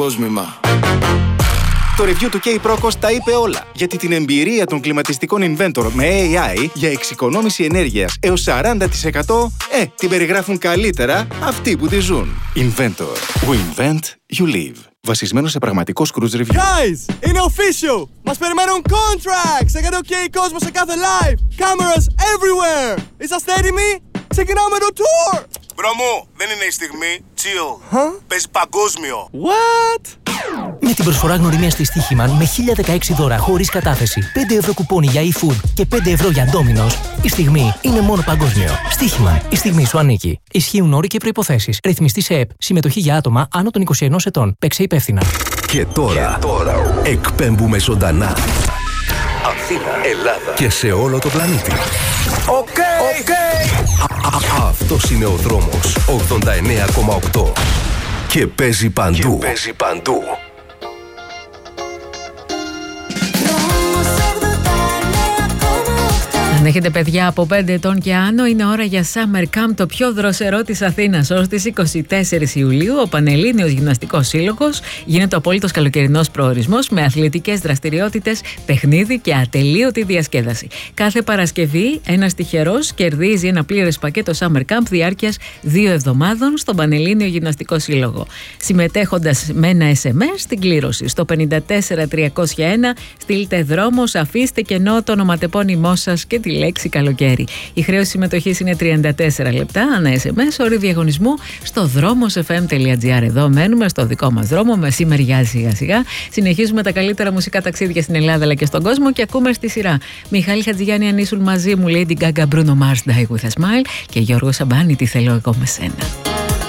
Κόσμημα. Το review του K-Procos τα είπε όλα, γιατί την εμπειρία των κλιματιστικών Inventor με AI για εξοικονόμηση ενέργειας έως 40% την περιγράφουν καλύτερα αυτοί που τη ζουν. Inventor. We invent, you live. Βασισμένο σε πραγματικό cruise review. Guys, είναι official! Μας περιμένουν contracts για το K-Cosmos σε κάθε live! Cameras everywhere! Είσαστε έτοιμοι? Ξεκινάμε το tour! Μπρο μου, δεν είναι η στιγμή. Chill. Παίζει παγκόσμιο. What? Με την προσφορά γνωριμίας της Στοίχημαν με 1016 δώρα χωρίς κατάθεση, 5 ευρώ κουπόνι για eFood και 5 ευρώ για Domino's, η στιγμή είναι μόνο παγκόσμιο. Στοίχημαν, η στιγμή σου ανήκει. Ισχύουν όροι και προϋποθέσεις. Ρυθμιστή σε ΕΠ. Συμμετοχή για άτομα άνω των 21 ετών. Παίξε υπεύθυνα. Και τώρα εκπέμπουμε ζωντανά. Αθήνα, Ελλάδα και σε όλο το πλανήτη. Αυτός είναι ο δρόμος 89,8 και παίζει παντού. Αν έχετε παιδιά από 5 ετών και άνω, είναι ώρα για Summer Camp, το πιο δροσερό της Αθήνας. Ως τις 24 Ιουλίου, ο Πανελλήνιος Γυμναστικός Σύλλογος γίνεται ο απόλυτος καλοκαιρινός προορισμός με αθλητικές δραστηριότητες, παιχνίδι και ατελείωτη διασκέδαση. Κάθε Παρασκευή, ένας τυχερός κερδίζει ένα πλήρες πακέτο Summer Camp διάρκειας 2 εβδομάδων στον Πανελλήνιο Γυμναστικό Σύλλογο. Συμμετέχοντας με ένα SMS στην κλήρωση στο 54301, στείλτε δρόμος, αφήστε κενό το ονοματεπώνυμό σας και τη λέξη καλοκαίρι. Η χρέωση συμμετοχής είναι 34 λεπτά ανά SMS, όροι διαγωνισμού στο dromosfm.gr. Εδώ μένουμε στο δικό μας δρόμο, μεσημεριά σιγά σιγά. Συνεχίζουμε τα καλύτερα μουσικά ταξίδια στην Ελλάδα αλλά και στον κόσμο και ακούμε στη σειρά Μιχάλη Χατζηγιάννη, αν ήσουν μαζί μου, Lady Gaga, Bruno Mars, Die With A Smile και Γιώργο Σαμπάνη, Τι θέλω εγώ με σένα.